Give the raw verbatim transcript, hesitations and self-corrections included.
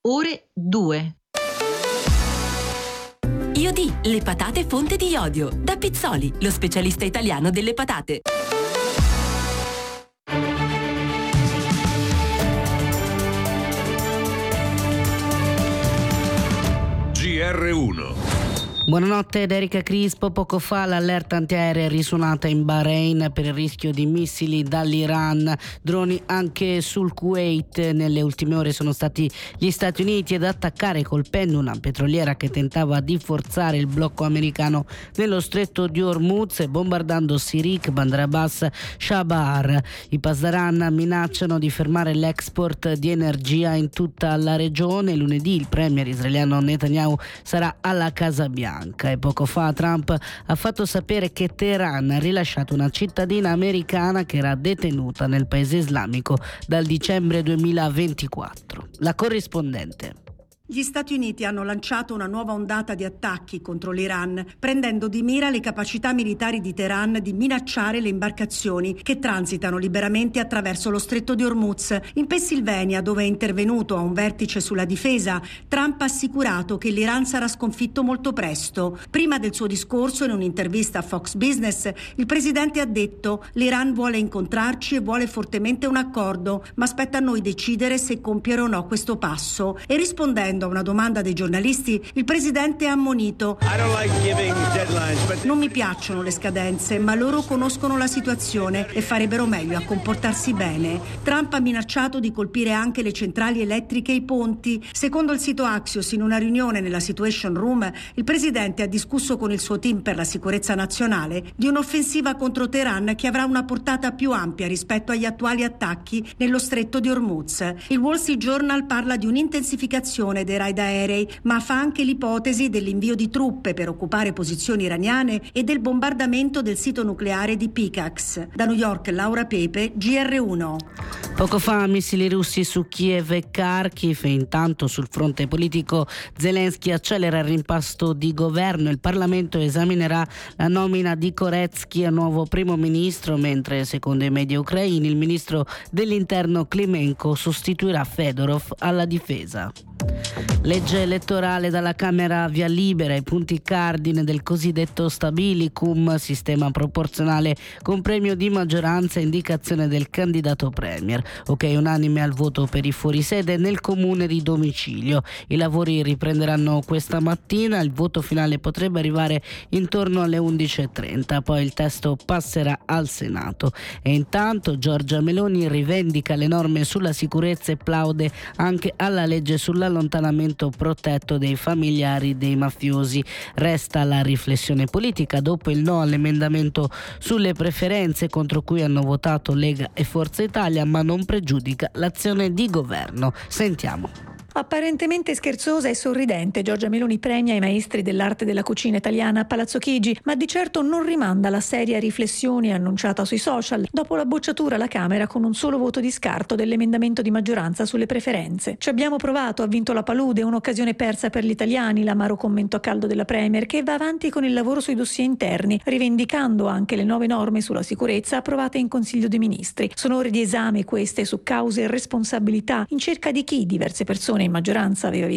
ore due. Iodì, le patate fonte di iodio. Da Pizzoli, lo specialista italiano delle patate. G R uno. Buonanotte ed Erika Crispo. Poco fa l'allerta antiaerea è risuonata in Bahrain per il rischio di missili dall'Iran, droni anche sul Kuwait. Nelle ultime ore sono stati gli Stati Uniti ad attaccare colpendo una petroliera che tentava di forzare il blocco americano nello stretto di Hormuz e bombardando Sirik, Bandar Abbas, Shabahar. I Pasdaran minacciano di fermare l'export di energia in tutta la regione. Lunedì il premier israeliano Netanyahu sarà alla Casa Bianca. E poco fa Trump ha fatto sapere che Teheran ha rilasciato una cittadina americana che era detenuta nel paese islamico dal dicembre duemilaventiquattro. La corrispondente. Gli Stati Uniti hanno lanciato una nuova ondata di attacchi contro l'Iran, prendendo di mira le capacità militari di Teheran di minacciare le imbarcazioni che transitano liberamente attraverso lo stretto di Hormuz. In Pennsylvania, dove è intervenuto a un vertice sulla difesa, Trump ha assicurato che l'Iran sarà sconfitto molto presto. Prima del suo discorso, in un'intervista a Fox Business, il presidente ha detto: l'Iran vuole incontrarci e vuole fortemente un accordo, ma spetta a noi decidere se compiere o no questo passo. E rispondendo a una domanda dei giornalisti, il presidente ha ammonito: non mi piacciono le scadenze, ma loro conoscono la situazione e farebbero meglio a comportarsi bene. Trump ha minacciato di colpire anche le centrali elettriche e i ponti. Secondo il sito Axios, in una riunione nella Situation Room, il presidente ha discusso con il suo team per la sicurezza nazionale di un'offensiva contro Teheran che avrà una portata più ampia rispetto agli attuali attacchi nello stretto di Hormuz. Il Wall Street Journal parla di un'intensificazione dei raid aerei, ma fa anche l'ipotesi dell'invio di truppe per occupare posizioni iraniane e del bombardamento del sito nucleare di Pikax. Da New York, Laura Pepe, G R uno. Poco fa missili russi su Kiev e Kharkiv e intanto sul fronte politico Zelensky accelera il rimpasto di governo. Il Parlamento esaminerà la nomina di Koretsky a nuovo primo ministro, mentre secondo i media ucraini il ministro dell'interno Klimenko sostituirà Fedorov alla difesa. Legge elettorale dalla Camera via libera ai punti cardine del cosiddetto stabilicum, sistema proporzionale con premio di maggioranza e indicazione del candidato premier. Ok unanime al voto per i fuorisede nel comune di domicilio. I lavori riprenderanno questa mattina, il voto finale potrebbe arrivare intorno alle undici e trenta, poi il testo passerà al Senato. E intanto Giorgia Meloni rivendica le norme sulla sicurezza e plaude anche alla legge sull'allontanamento protetto dei familiari dei mafiosi. Resta la riflessione politica dopo il no all'emendamento sulle preferenze contro cui hanno votato Lega e Forza Italia, ma non pregiudica l'azione di governo. Sentiamo. Apparentemente scherzosa e sorridente, Giorgia Meloni premia i maestri dell'arte della cucina italiana a Palazzo Chigi, ma di certo non rimanda la seria riflessione annunciata sui social dopo la bocciatura alla Camera con un solo voto di scarto dell'emendamento di maggioranza sulle preferenze. Ci abbiamo provato, ha vinto la palude, un'occasione persa per gli italiani, l'amaro commento a caldo della Premier, che va avanti con il lavoro sui dossier interni, rivendicando anche le nuove norme sulla sicurezza approvate in Consiglio dei Ministri. Sono ore di esame queste su cause e responsabilità in cerca di chi diverse persone in maggioranza aveva